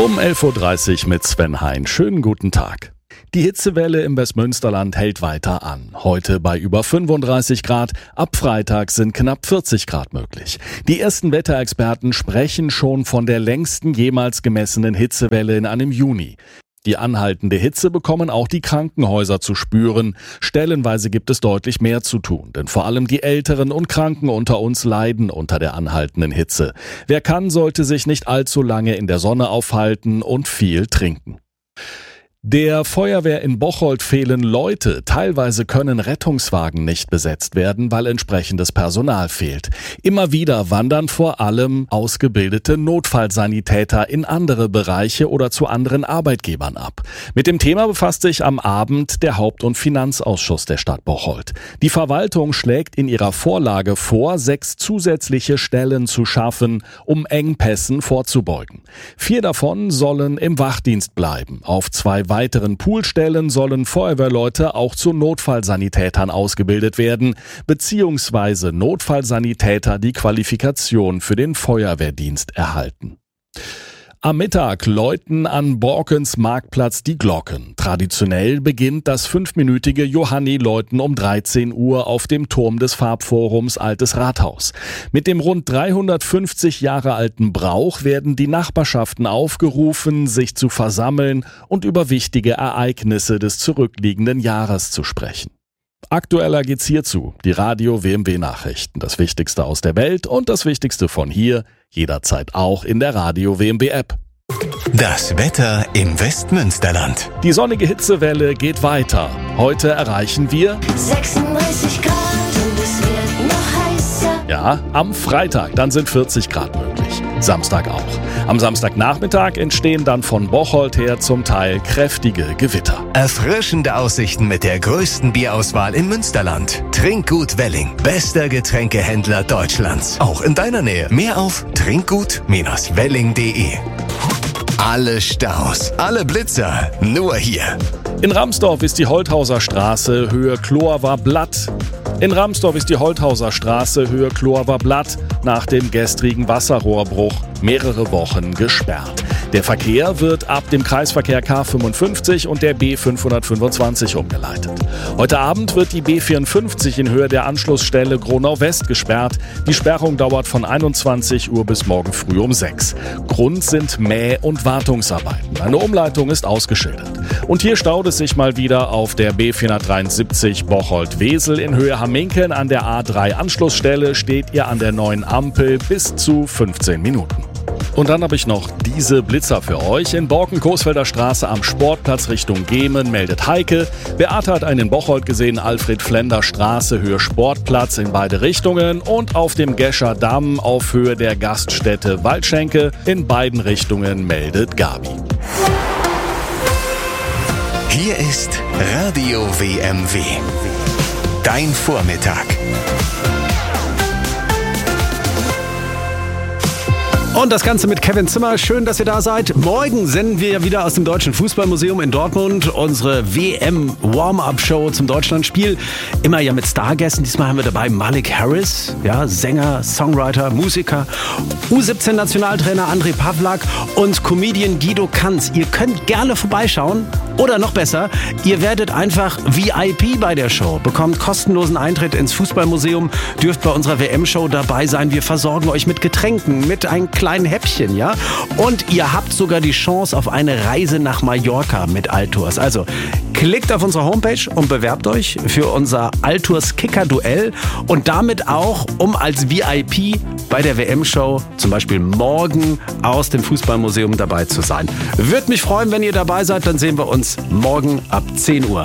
Um 11.30 Uhr mit Sven Hein. Schönen guten Tag. Die Hitzewelle im Westmünsterland hält weiter an. Heute bei über 35 Grad. Ab Freitag sind knapp 40 Grad möglich. Die ersten Wetterexperten sprechen schon von der längsten jemals gemessenen Hitzewelle in einem Juni. Die anhaltende Hitze bekommen auch die Krankenhäuser zu spüren. Stellenweise gibt es deutlich mehr zu tun, denn vor allem die Älteren und Kranken unter uns leiden unter der anhaltenden Hitze. Wer kann, sollte sich nicht allzu lange in der Sonne aufhalten und viel trinken. Der Feuerwehr in Bocholt fehlen Leute. Teilweise können Rettungswagen nicht besetzt werden, weil entsprechendes Personal fehlt. Immer wieder wandern vor allem ausgebildete Notfallsanitäter in andere Bereiche oder zu anderen Arbeitgebern ab. Mit dem Thema befasst sich am Abend der Haupt- und Finanzausschuss der Stadt Bocholt. Die Verwaltung schlägt in ihrer Vorlage vor, 6 zusätzliche Stellen zu schaffen, um Engpässen vorzubeugen. 4 davon sollen im Wachdienst bleiben. Auf 2 weiteren Poolstellen sollen Feuerwehrleute auch zu Notfallsanitätern ausgebildet werden, beziehungsweise Notfallsanitäter die Qualifikation für den Feuerwehrdienst erhalten. Am Mittag läuten an Borkens Marktplatz die Glocken. Traditionell beginnt das 5-minütige Johanni-Läuten um 13 Uhr auf dem Turm des Farbforums Altes Rathaus. Mit dem rund 350 Jahre alten Brauch werden die Nachbarschaften aufgerufen, sich zu versammeln und über wichtige Ereignisse des zurückliegenden Jahres zu sprechen. Aktueller geht's hierzu, die Radio WMW Nachrichten, das Wichtigste aus der Welt und das Wichtigste von hier, jederzeit auch in der Radio WMW App. Das Wetter im Westmünsterland. Die sonnige Hitzewelle geht weiter. Heute erreichen wir 36 Grad und es wird noch heißer. Ja, am Freitag, dann sind 40 Grad möglich. Samstag auch. Am Samstagnachmittag entstehen dann von Bocholt her zum Teil kräftige Gewitter. Erfrischende Aussichten mit der größten Bierauswahl im Münsterland. Trinkgut Welling, bester Getränkehändler Deutschlands. Auch in deiner Nähe. Mehr auf trinkgut-welling.de. Alle Staus, alle Blitzer, nur hier. In Ramsdorf ist die Holthauser Straße Höhe Chlorwer Blatt. Nach dem gestrigen Wasserrohrbruch mehrere Wochen gesperrt. Der Verkehr wird ab dem Kreisverkehr K55 und der B525 umgeleitet. Heute Abend wird die B54 in Höhe der Anschlussstelle Gronau West gesperrt. Die Sperrung dauert von 21 Uhr bis morgen früh um 6. Grund sind Mäh- und Wartungsarbeiten. Eine Umleitung ist ausgeschildert. Und hier staut es sich mal wieder auf der B473 Bocholt-Wesel in Höhe Hamminkeln. An der A3 Anschlussstelle steht ihr an der neuen Ampel bis zu 15 Minuten. Und dann habe ich noch diese Blitzer für euch. In Borken-Coesfelder Straße am Sportplatz Richtung Gemen meldet Heike. Beate hat einen in Bocholt gesehen, Alfred-Flender Straße, Höhe Sportplatz in beide Richtungen. Und auf dem Gescher Damm auf Höhe der Gaststätte Waldschenke in beiden Richtungen meldet Gabi. Hier ist Radio WMW. Dein Vormittag. Und das Ganze mit Kevin Zimmer. Schön, dass ihr da seid. Morgen senden wir wieder aus dem Deutschen Fußballmuseum in Dortmund unsere WM-Warm-Up-Show zum Deutschlandspiel. Immer ja mit Stargästen. Diesmal haben wir dabei Malik Harris, ja, Sänger, Songwriter, Musiker, U17-Nationaltrainer André Pavlak und Comedian Guido Kanz. Ihr könnt gerne vorbeischauen. Oder noch besser, ihr werdet einfach VIP bei der Show, bekommt kostenlosen Eintritt ins Fußballmuseum, dürft bei unserer WM-Show dabei sein. Wir versorgen euch mit Getränken, mit ein kleinen Häppchen, ja? Und ihr habt sogar die Chance auf eine Reise nach Mallorca mit Altours. Also klickt auf unsere Homepage und bewerbt euch für unser Altours Kicker-Duell und damit auch, um als VIP bei der WM-Show zum Beispiel morgen aus dem Fußballmuseum dabei zu sein. Würde mich freuen, wenn ihr dabei seid, dann sehen wir uns morgen ab 10 Uhr.